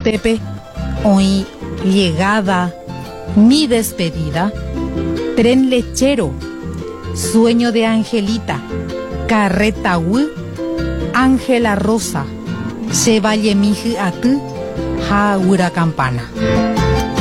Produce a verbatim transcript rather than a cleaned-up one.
Tepe, hoy llegada, mi despedida, tren lechero, sueño de Angelita, carreta wu, Ángela Rosa, se valle miji atu, ja ura campana.